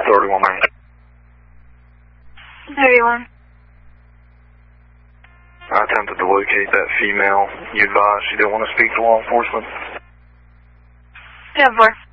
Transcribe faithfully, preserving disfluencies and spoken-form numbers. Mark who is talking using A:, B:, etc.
A: thirty-one, man.
B: thirty-one.
A: I attempted to locate that female. You advised she didn't want to speak to law enforcement?
B: ten four.